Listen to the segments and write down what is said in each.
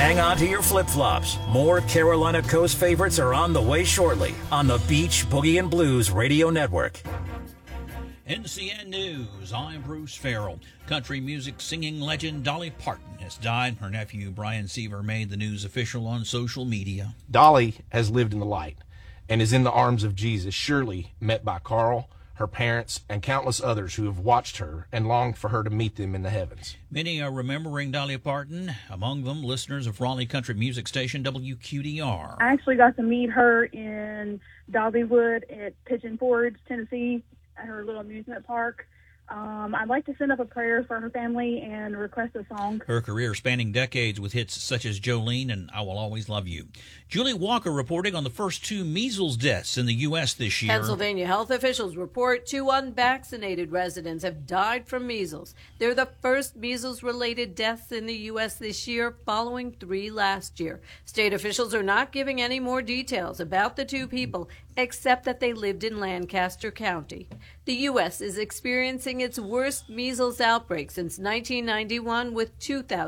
Hang on to your flip-flops. More Carolina Coast favorites are on the way shortly on the Beach Boogie and Blues Radio Network. NCN News, I'm Bruce Farrell. Country music singing legend Dolly Parton has died. Her nephew Brian Seaver made the news official on social media. Dolly has lived in the light and is in the arms of Jesus, surely met by Carl, her parents, and countless others who have watched her and longed for her to meet them in the heavens. Many are remembering Dolly Parton, among them listeners of Raleigh Country Music Station WQDR. I actually got to meet her in Dollywood at Pigeon Forge, Tennessee, at her little amusement park. I'd like to send up a prayer for her family and request a song. Her career spanning decades with hits such as Jolene and I Will Always Love You. Julie Walker reporting on the first 2 measles deaths in the U.S. this year. Pennsylvania health officials report 2 unvaccinated residents have died from measles. They're the first measles-related deaths in the U.S. this year, following 3 last year. State officials are not giving any more details about the 2 people, except that they lived in Lancaster County. The U.S. is experiencing its worst measles outbreak since 1991, with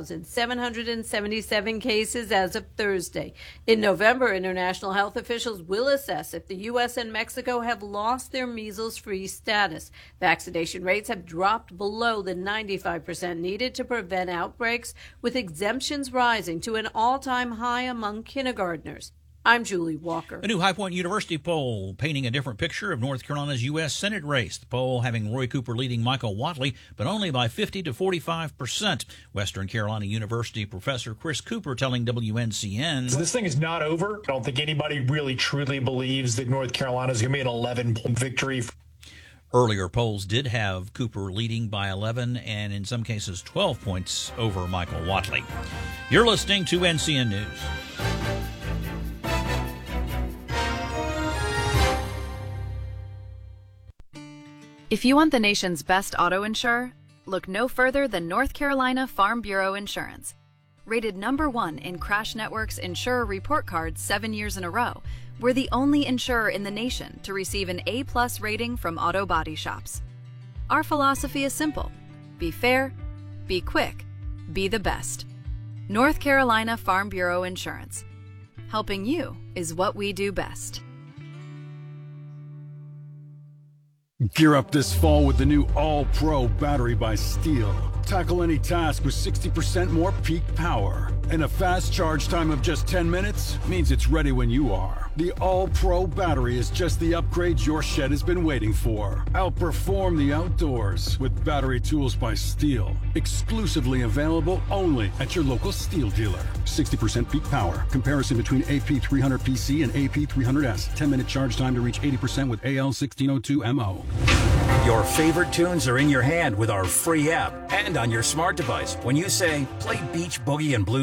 2,777 cases as of Thursday. In November, international health officials will assess if the U.S. and Mexico have lost their measles-free status. Vaccination rates have dropped below the 95% needed to prevent outbreaks, with exemptions rising to an all-time high among kindergartners. I'm Julie Walker. A new High Point University poll painting a different picture of North Carolina's U.S. Senate race. The poll having Roy Cooper leading Michael Whatley, but only by 50 to 45%. Western Carolina University professor Chris Cooper telling WNCN. This thing is not over. I don't think anybody really truly believes that North Carolina is going to be an 11-point victory. Earlier polls did have Cooper leading by 11 and in some cases 12 points over Michael Whatley. You're listening to NCN News. If you want the nation's best auto insurer, look no further than North Carolina Farm Bureau Insurance. Rated #1 in Crash Network's Insurer Report Card 7 years in a row, we're the only insurer in the nation to receive an A+ rating from auto body shops. Our philosophy is simple: be fair, be quick, be the best. North Carolina Farm Bureau Insurance. Helping you is what we do best. Gear up this fall with the new All-Pro battery by Steel. Tackle any task with 60% more peak power. And a fast charge time of just 10 minutes means it's ready when you are. The All-Pro battery is just the upgrade your shed has been waiting for. Outperform the outdoors with battery tools by Steel. Exclusively available only at your local Steel dealer. 60% peak power. Comparison between AP300PC and AP300S. 10-minute charge time to reach 80% with AL1602MO. Your favorite tunes are in your hand with our free app and on your smart device when you say, play Beach Boogie and Blues.